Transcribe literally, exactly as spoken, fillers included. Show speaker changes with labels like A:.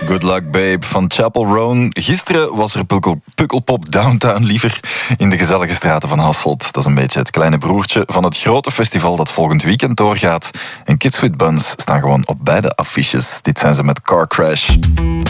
A: Good Luck Babe van Chapel Roan. Gisteren was er pukkel, Pukkelpop Downtown liever in de gezellige straten van Hasselt. Dat is een beetje het kleine broertje van het grote festival dat volgend weekend doorgaat. En Kids with Buns staan gewoon op beide affiches. Dit zijn ze met Car Crash.